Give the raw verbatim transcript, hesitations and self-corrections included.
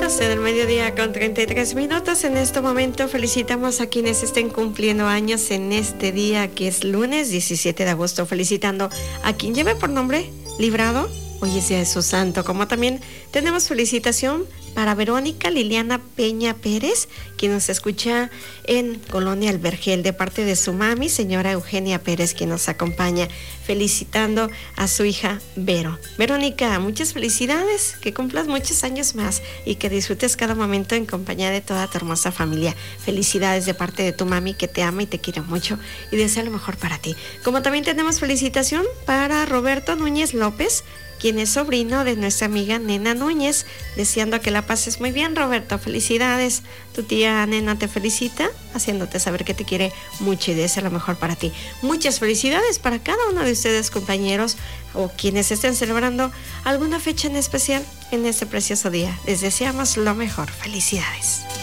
minutos en el mediodía con treinta y tres minutos. En este momento felicitamos a quienes estén cumpliendo años en este día que es lunes diecisiete de agosto. Felicitando a quien lleve por nombre Librado, hoy es día de su santo. Como también tenemos felicitación para Verónica Liliana Peña Pérez, quien nos escucha en Colonia El Vergel, de parte de su mami, señora Eugenia Pérez, quien nos acompaña, felicitando a su hija Vero. Verónica, muchas felicidades, que cumplas muchos años más y que disfrutes cada momento en compañía de toda tu hermosa familia. Felicidades de parte de tu mami, que te ama y te quiere mucho y desea lo mejor para ti. Como también tenemos felicitación para Roberto Núñez López, quien es sobrino de nuestra amiga Nena Núñez, deseando que la pases muy bien, Roberto. Felicidades. Tu tía Nena te felicita, haciéndote saber que te quiere mucho y desea lo mejor para ti. Muchas felicidades para cada uno de ustedes, compañeros, o quienes estén celebrando alguna fecha en especial en este precioso día. Les deseamos lo mejor. Felicidades.